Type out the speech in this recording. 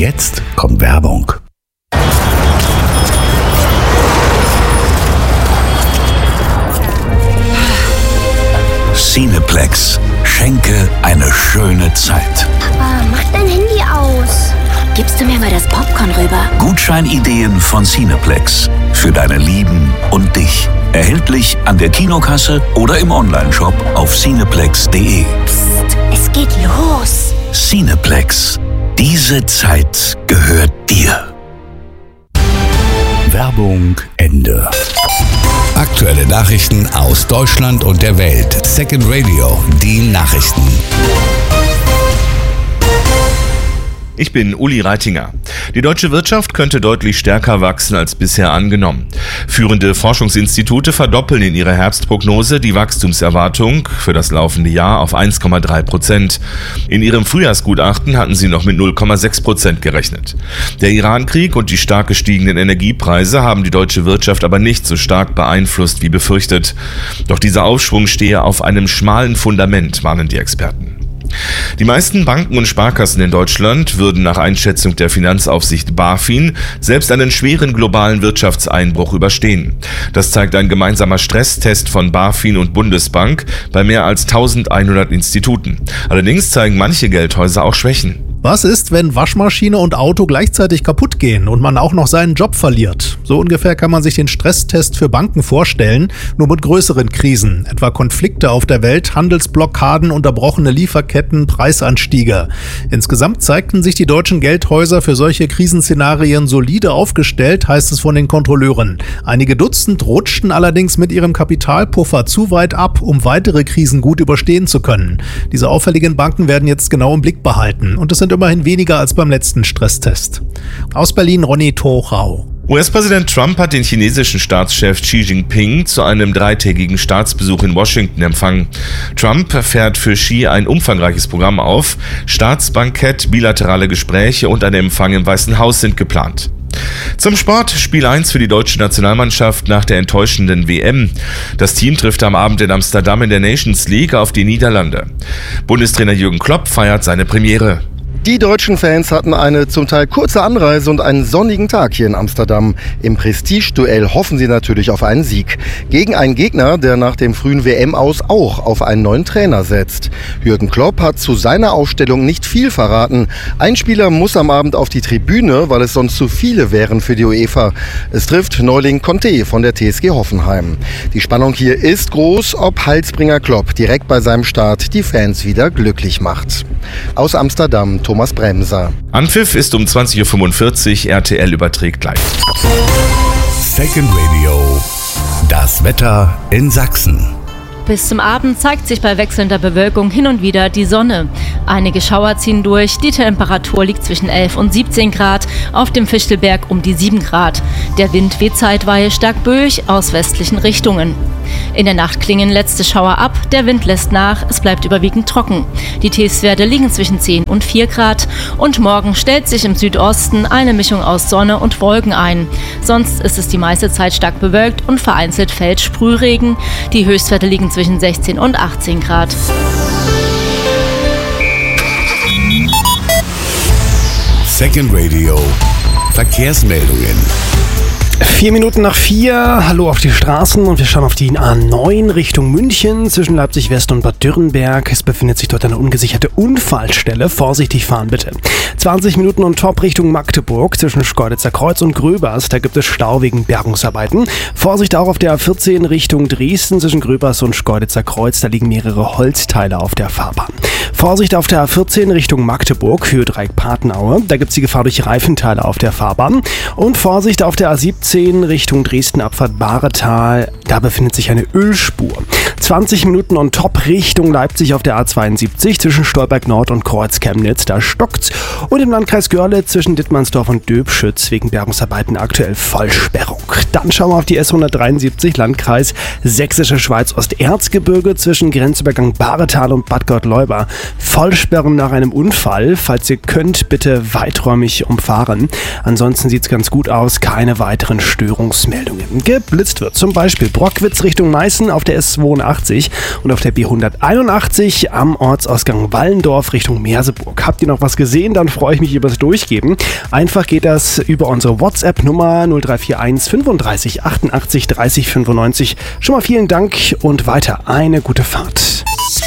Jetzt kommt Werbung. Cineplex. Schenke eine schöne Zeit. Papa, mach dein Handy aus. Gibst du mir mal das Popcorn rüber? Gutscheinideen von Cineplex. Für deine Lieben und dich. Erhältlich an der Kinokasse oder im Onlineshop auf cineplex.de. Psst, es geht los. Cineplex. Diese Zeit gehört dir. Werbung Ende. Aktuelle Nachrichten aus Deutschland und der Welt. Second Radio, die Nachrichten. Ich bin Uli Reitinger. Die deutsche Wirtschaft könnte deutlich stärker wachsen als bisher angenommen. Führende Forschungsinstitute verdoppeln in ihrer Herbstprognose die Wachstumserwartung für das laufende Jahr auf 1,3%. In ihrem Frühjahrsgutachten hatten sie noch mit 0,6% gerechnet. Der Iran-Krieg und die stark gestiegenen Energiepreise haben die deutsche Wirtschaft aber nicht so stark beeinflusst wie befürchtet. Doch dieser Aufschwung stehe auf einem schmalen Fundament, warnen die Experten. Die meisten Banken und Sparkassen in Deutschland würden nach Einschätzung der Finanzaufsicht BaFin selbst einen schweren globalen Wirtschaftseinbruch überstehen. Das zeigt ein gemeinsamer Stresstest von BaFin und Bundesbank bei mehr als 1100 Instituten. Allerdings zeigen manche Geldhäuser auch Schwächen. Was ist, wenn Waschmaschine und Auto gleichzeitig kaputt gehen und man auch noch seinen Job verliert? So ungefähr kann man sich den Stresstest für Banken vorstellen, nur mit größeren Krisen, etwa Konflikte auf der Welt, Handelsblockaden, unterbrochene Lieferketten, Preisanstiege. Insgesamt zeigten sich die deutschen Geldhäuser für solche Krisenszenarien solide aufgestellt, heißt es von den Kontrolleuren. Einige Dutzend rutschten allerdings mit ihrem Kapitalpuffer zu weit ab, um weitere Krisen gut überstehen zu können. Diese auffälligen Banken werden jetzt genau im Blick behalten und es sind immerhin weniger als beim letzten Stresstest. Aus Berlin Ronny Tochau. US-Präsident Trump hat den chinesischen Staatschef Xi Jinping zu einem 3-tägigen Staatsbesuch in Washington empfangen. Trump fährt für Xi ein umfangreiches Programm auf. Staatsbankett, bilaterale Gespräche und ein Empfang im Weißen Haus sind geplant. Zum Sport, Spiel 1 für die deutsche Nationalmannschaft nach der enttäuschenden WM. Das Team trifft am Abend in Amsterdam in der Nations League auf die Niederlande. Bundestrainer Jürgen Klopp feiert seine Premiere. Die deutschen Fans hatten eine zum Teil kurze Anreise und einen sonnigen Tag hier in Amsterdam. Im Prestigeduell hoffen sie natürlich auf einen Sieg. Gegen einen Gegner, der nach dem frühen WM-Aus auch auf einen neuen Trainer setzt. Jürgen Klopp hat zu seiner Aufstellung nicht viel verraten. Ein Spieler muss am Abend auf die Tribüne, weil es sonst zu viele wären für die UEFA. Es trifft Neuling Conte von der TSG Hoffenheim. Die Spannung hier ist groß, ob Heilsbringer Klopp direkt bei seinem Start die Fans wieder glücklich macht. Aus Amsterdam, Thomas Bremser. Anpfiff ist um 20.45 Uhr, RTL überträgt live. Second Radio. Das Wetter in Sachsen. Bis zum Abend zeigt sich bei wechselnder Bewölkung hin und wieder die Sonne. Einige Schauer ziehen durch, die Temperatur liegt zwischen 11 und 17 Grad, auf dem Fichtelberg um die 7 Grad. Der Wind weht zeitweise stark böig aus westlichen Richtungen. In der Nacht klingen letzte Schauer ab, der Wind lässt nach, es bleibt überwiegend trocken. Die Tiefstwerte liegen zwischen 10 und 4 Grad und morgen stellt sich im Südosten eine Mischung aus Sonne und Wolken ein. Sonst ist es die meiste Zeit stark bewölkt und vereinzelt fällt Sprühregen. Die Höchstwerte liegen zwischen 16 und 18 Grad. Second Radio. Verkehrsmeldungen. 4:04, hallo auf die Straßen und wir schauen auf die A9 Richtung München zwischen Leipzig West und Bad Dürrenberg. Es befindet sich dort eine ungesicherte Unfallstelle. Vorsichtig fahren bitte. 20 Minuten on top Richtung Magdeburg zwischen Schkeuditzer Kreuz und Gröbers. Da gibt es Stau wegen Bergungsarbeiten. Vorsicht auch auf der A14 Richtung Dresden zwischen Gröbers und Schkeuditzer Kreuz. Da liegen mehrere Holzteile auf der Fahrbahn. Vorsicht auf der A14 Richtung Magdeburg, Höhe-Dreieck Patenaue. Da gibt es die Gefahr durch Reifenteile auf der Fahrbahn. Und Vorsicht auf der A17 Richtung Dresden-Abfahrt Bahretal. Da befindet sich eine Ölspur. 20 Minuten on top Richtung Leipzig auf der A72 zwischen Stolberg Nord und Kreuz-Chemnitz. Da stockt's. Und im Landkreis Görlitz zwischen Dittmannsdorf und Döbschütz wegen Bergungsarbeiten aktuell Vollsperrung. Dann schauen wir auf die S173 Landkreis Sächsische Schweiz Osterzgebirge zwischen Grenzübergang Bahretal und Bad Gottleuba. Vollsperren nach einem Unfall. Falls ihr könnt, bitte weiträumig umfahren. Ansonsten sieht's ganz gut aus. Keine weiteren Störungsmeldungen. Geblitzt wird zum Beispiel Brockwitz Richtung Meißen auf der S82 85 und auf der B181 am Ortsausgang Wallendorf Richtung Merseburg. Habt ihr noch was gesehen? Dann freue ich mich über das Durchgeben. Einfach geht das über unsere WhatsApp-Nummer 0341 35 88 30 95. Schon mal vielen Dank und weiter eine gute Fahrt.